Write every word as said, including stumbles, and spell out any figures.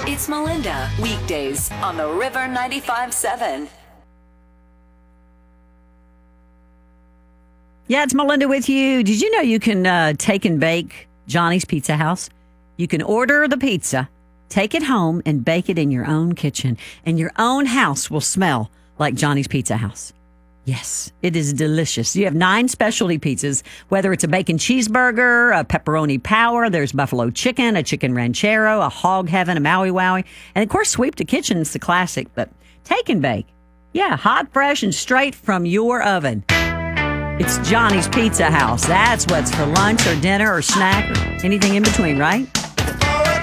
It's Melinda, weekdays on the River ninety-five point seven. Yeah, it's Melinda with you. Did you know you can uh, take and bake Johnny's Pizza House? You can order the pizza, take it home, and bake it in your own kitchen. And your own house will smell like Johnny's Pizza House. Yes, it is delicious. You have nine specialty pizzas, whether it's a bacon cheeseburger, a pepperoni power, there's buffalo chicken, a chicken ranchero, a hog heaven, a Maui Wowie. And of course, Sweep the Kitchen's the classic, but take and bake. Yeah, hot, fresh, and straight from your oven. It's Johnny's Pizza House. That's what's for lunch or dinner or snack or anything in between, right?